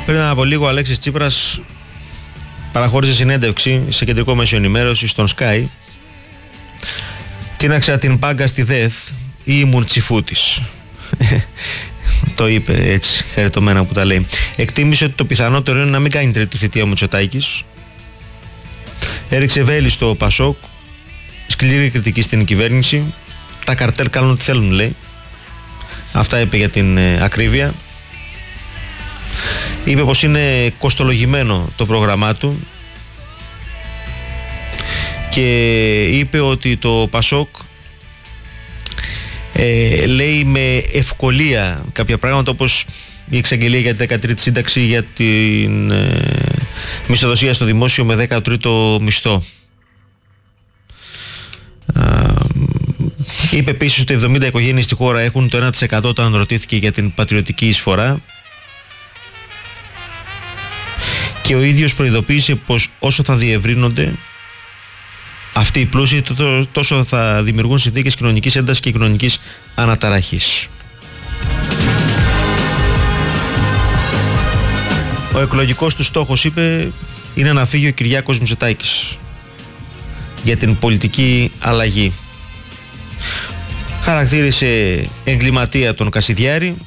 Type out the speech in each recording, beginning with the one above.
Πριν από λίγο ο Αλέξης Τσίπρας παραχώρησε συνέντευξη σε κεντρικό μέσο ενημέρωση στον Sky. Τίναξα την πάγκα στη ΔΕΘ ή ήμουν τσιφούτης. Το είπε έτσι χαριτωμένα που τα λέει. Εκτίμησε ότι το πιθανότερο είναι να μην κάνει τρίτη θητεία ο Μητσοτάκης. Έριξε βέλη στο Πασόκ. Σκληρή κριτική στην κυβέρνηση. Τα καρτέλ κάνουν ό,τι θέλουν, λέει. Αυτά είπε για την ακρίβεια. Είπε πως είναι κοστολογημένο το πρόγραμμά του και είπε ότι το Πασόκ λέει με ευκολία κάποια πράγματα, όπως η εξαγγελία για την 13η σύνταξη, για την μισθοδοσία στο δημόσιο με 13ο μισθό. Είπε επίσης ότι 70 οικογένειες στη χώρα έχουν το 1% όταν ρωτήθηκε για την πατριωτική εισφορά. Και ο ίδιος προειδοποίησε πως όσο θα διευρύνονται αυτοί οι πλούσιοι, τόσο θα δημιουργούν συνθήκες κοινωνικής έντασης και κοινωνικής αναταραχής. Ο εκλογικός του στόχος, είπε, είναι να φύγει ο Κυριάκος Μητσοτάκης για την πολιτική αλλαγή. Χαρακτήρισε εγκληματία τον Κασιδιάρη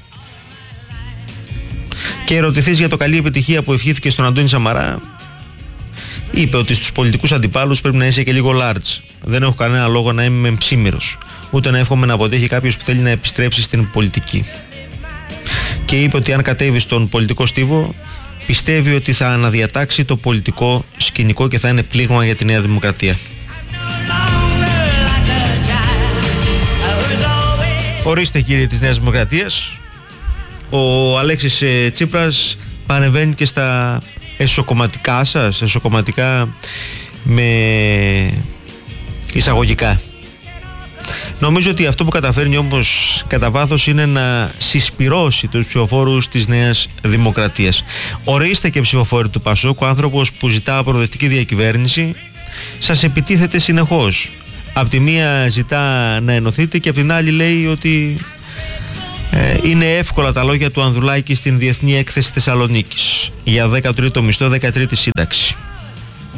και ερωτηθείς για το καλή επιτυχία που ευχήθηκε στον Αντώνη Σαμαρά, είπε ότι στους πολιτικούς αντιπάλους πρέπει να είσαι και λίγο large. Δεν έχω κανένα λόγο να είμαι ψήμυρος, ούτε να εύχομαι να αποτύχει κάποιος που θέλει να επιστρέψει στην πολιτική. Και είπε ότι αν κατέβει στον πολιτικό στίβο, πιστεύει ότι θα αναδιατάξει το πολιτικό σκηνικό και θα είναι πλήγμα για τη Νέα Δημοκρατία. Ορίστε, κύριε της Νέας Δημοκρατίας, ο Αλέξης Τσίπρας πανεβαίνει και στα εσωκομματικά σας, εσωκομματικά με εισαγωγικά. Νομίζω ότι αυτό που καταφέρνει όμως κατά βάθος είναι να συσπυρώσει τους ψηφοφόρους της Νέας Δημοκρατίας. Ορίστε και ψηφοφόροι του Πασόκ, ο άνθρωπος που ζητά προοδευτική διακυβέρνηση σας επιτίθεται συνεχώς. Απ' τη μία ζητά να ενωθείτε και απ' την άλλη λέει ότι είναι εύκολα τα λόγια του Ανδρουλάκη στην Διεθνή Έκθεση Θεσσαλονίκης για 13ο μισθό, 13η σύνταξη.